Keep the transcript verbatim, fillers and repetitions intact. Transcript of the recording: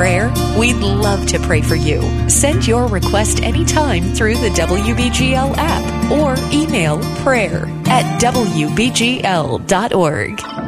prayer? We'd love to pray for you. Send your request anytime through the W B G L app or email prayer at W B G L dot org.